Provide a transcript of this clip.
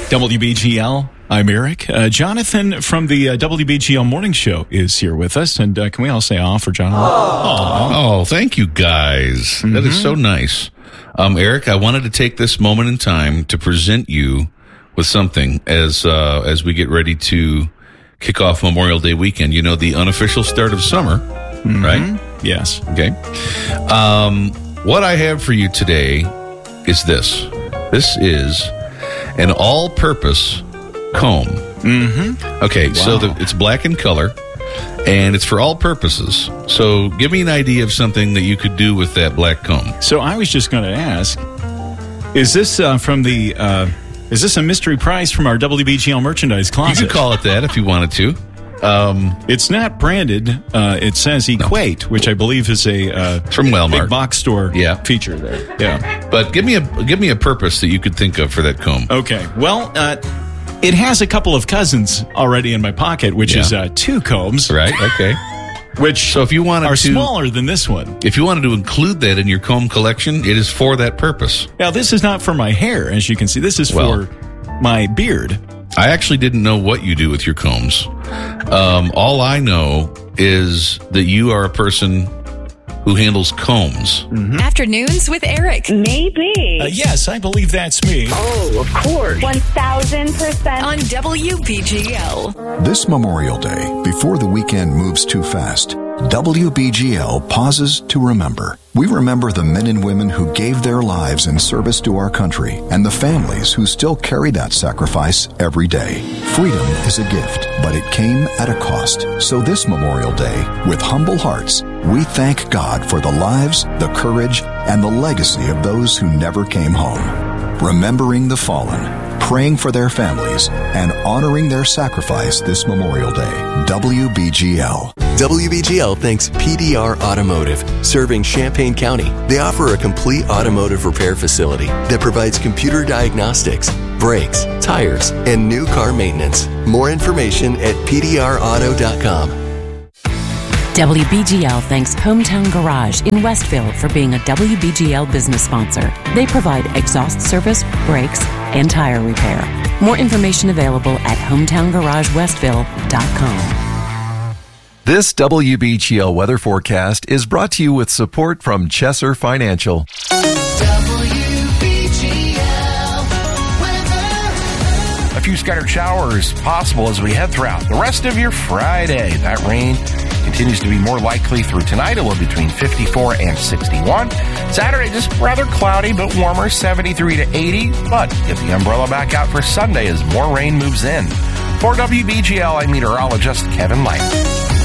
WBGL, I'm Eric. Jonathan from the WBGL Morning Show is here with us. And can we all say aw for Jonathan? Oh, thank you, guys. That is so nice. Eric, I wanted to take this moment in time to present you with something as we get ready to kick off Memorial Day weekend. You know, the unofficial start of summer, right? Yes. Okay. What I have for you today is this. This is an all-purpose comb. Okay, so it's black in color, and it's for all purposes. So give me an idea of something that you could do with that black comb. So I was just going to ask, is this from the... is this a mystery prize from our WBGL merchandise closet? You could call it that if you wanted to. It's not branded. It says Equate, which I believe is a from Walmart big box store feature there. Yeah, but give me a purpose that you could think of for that comb. Okay, well, it has a couple of cousins already in my pocket, which is two combs. Right. Okay. Which so if you wanted are smaller than this one. If you wanted to include that in your comb collection, it is for that purpose. Now, this is not for my hair, as you can see. This is for my beard. I actually didn't know what you do with your combs. All I know is that you are a person who handles combs. Afternoons with Eric. Maybe. Yes, I believe that's me. Oh, of course. 1,000%. On WBGL. This Memorial Day, before the weekend moves too fast, WBGL pauses to remember. We remember the men and women who gave their lives in service to our country and the families who still carry that sacrifice every day. Freedom is a gift, but it came at a cost. So this Memorial Day, with humble hearts, we thank God for the lives, the courage, and the legacy of those who never came home. Remembering the fallen, praying for their families, and honoring their sacrifice this Memorial Day. WBGL. WBGL thanks PDR Automotive, serving Champaign County. They offer a complete automotive repair facility that provides computer diagnostics, brakes, tires, and new car maintenance. More information at pdrauto.com. WBGL thanks Hometown Garage in Westville for being a WBGL business sponsor. They provide exhaust service, brakes, and tire repair. More information available at hometowngaragewestville.com. This WBGL weather forecast is brought to you with support from Chesser Financial. A few scattered showers possible as we head throughout the rest of your Friday. That rain continues to be more likely through tonight. It will be between 54 and 61. Saturday, just rather cloudy, but warmer, 73 to 80. But get the umbrella back out for Sunday as more rain moves in. For WBGL, I'm meteorologist Kevin Light.